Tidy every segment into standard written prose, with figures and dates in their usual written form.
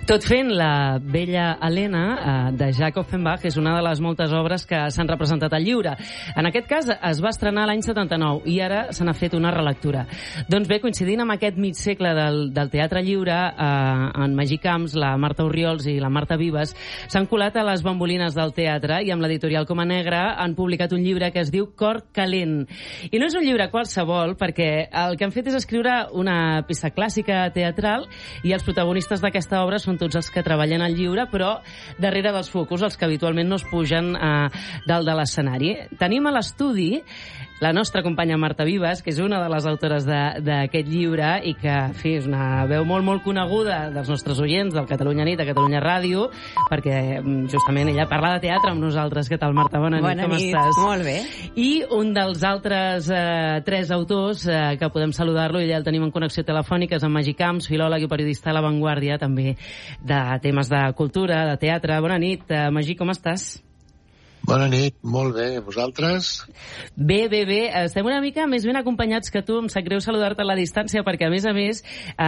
Tot fent la Bella Helena de Jacques Offenbach és una de les moltes obres que s'han representat al lliure. En aquest cas es va estrenar l'any 79 i ara se n'ha fet una relectura. Doncs bé, coincidint amb aquest mig segle del teatre lliure, en Magí Camps, la Marta Orriols i la Marta Vives s'han colat a les bambolines del teatre i amb l'editorial Coma Negra han publicat un llibre que es diu Cor calent. I no és un llibre qualsevol, perquè el que han fet és escriure una peça clàssica teatral i els protagonistes d'aquesta obra són tots els que treballen al lliure, però darrere dels focus, els que habitualment no es pugen dalt de l'escenari. Tenim a l'estudi la nostra companya Marta Vives, que és una de les autores d'aquest llibre i que, en fi, és una veu molt, molt coneguda dels nostres oients, del Catalunya Nit, de Catalunya Ràdio, perquè justament ella parla de teatre amb nosaltres. Què tal, Marta? Bona nit, com estàs? Molt bé. I un dels altres tres autors que podem saludar-lo, i ja el tenim en connexió telefònica, és en Magí Camps, filòleg i periodista a La Vanguardia, també de temes de cultura, de teatre. Bona nit, Magí, com estàs? Bona nit, molt bé. Vosaltres? Bé. Estem una mica més ben acompanyats que tu. Em sap greu saludar-te a la distància perquè, a més,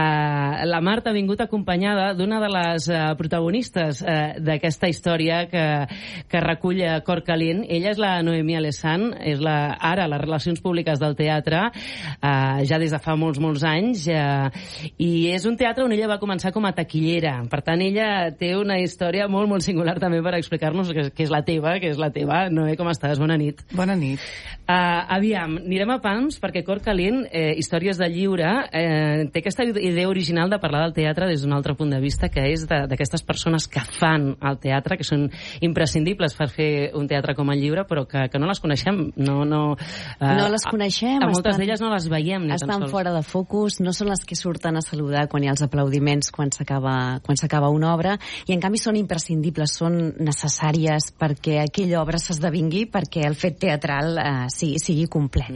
la Marta ha vingut acompanyada d'una de les protagonistes d'aquesta història que recull Cor calent. Ella és la Noemí Alessand, és ara les relacions públiques del teatre, ja des de fa molts anys, i és un teatre on ella va començar com a taquillera. Per tant, ella té una història molt, molt singular també per explicar-nos que és la teva, Noé, com estàs? Bona nit. Bona nit. Aviam, anirem a pams perquè Cor calent, històries de lliure, té aquesta idea original de parlar del teatre des d'un altre punt de vista, que és d'aquestes persones que fan el teatre, que són imprescindibles per fer un teatre com el lliure, però que no les coneixem. No les coneixem. A moltes d'elles no les veiem. Estan fora de focus, no són les que surten a saludar quan hi ha els aplaudiments, quan s'acaba una obra, i en canvi són imprescindibles, són necessàries perquè aquella obra s'esdevingui, perquè el fet teatral sigui complet.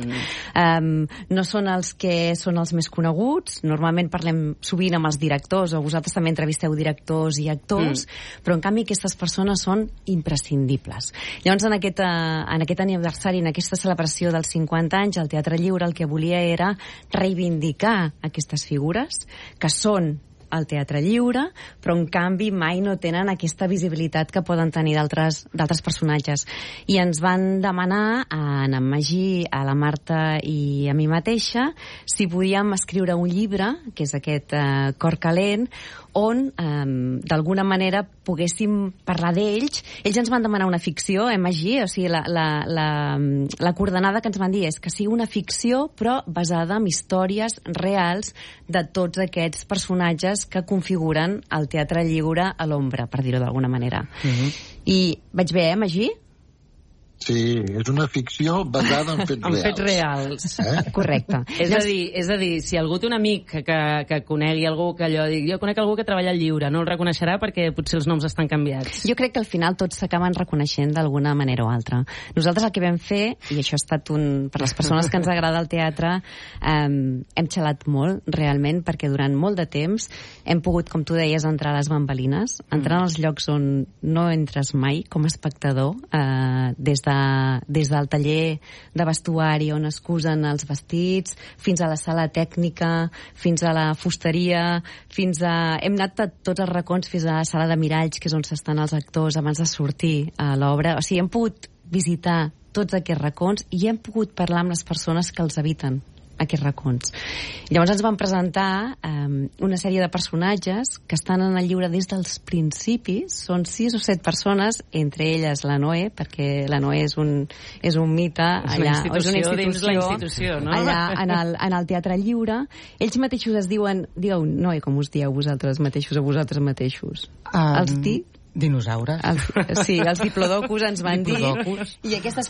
No són els que són els més coneguts. Normalment parlem sovint amb els directors, o vosaltres també entrevisteu directors i actors, però en canvi aquestes persones són imprescindibles. Llavors, en aquest aniversari, en aquesta celebració dels 50 anys, el Teatre Lliure el que volia era reivindicar aquestes figures, que són al teatre lliure, però en canvi mai no tenen aquesta visibilitat que poden tenir d'altres personatges. I ens van demanar a en Magí, a la Marta i a mi mateixa si podíem escriure un llibre, que és aquest Cor calent, on d'alguna manera poguéssim parlar d'ells. Ells ens van demanar una ficció, Magí? O sigui, la coordenada que ens van dir és que sigui una ficció, però basada en històries reals de tots aquests personatges que configuren el teatre lliure a l'ombra, per dir-ho d'alguna manera. I vaig bé, Magí? Sí, és una ficció basada en fets reals. En fets reals. Correcte. És a dir, si algú té un amic que conegui algú que allò digui, jo conec algú que treballa al lliure, no el reconeixerà perquè potser els noms estan canviats. Jo crec que al final tots s'acaben reconeixent d'alguna manera o altra. Nosaltres el que vam fer, i això ha estat per les persones que ens agrada el teatre, hem xalat molt, realment, perquè durant molt de temps hem pogut, com tu deies, entrar a les bambolines, entrar als llocs on no entres mai com a espectador, des del taller de vestuari on es cusen els vestits, fins a la sala tècnica, fins a la fusteria, hem anat a tots els racons fins a la sala de miralls, que és on s'estan els actors abans de sortir a l'obra. O sigui, hem pogut visitar tots aquests racons i hem pogut parlar amb les persones que els habiten, aquests racons. Llavors ens van presentar una sèrie de personatges que estan en el llibre des dels principis. Són 6 o 7 persones, entre elles la Noé, perquè la Noé és un mite allà, és una institució, no? Allà en el Teatre Lliure. Ells mateixos es diuen, digueu, Noé, com us dieu vosaltres mateixos a vosaltres mateixos? Dinosaures. Sí, els diplodocus ens van dir. I aquestes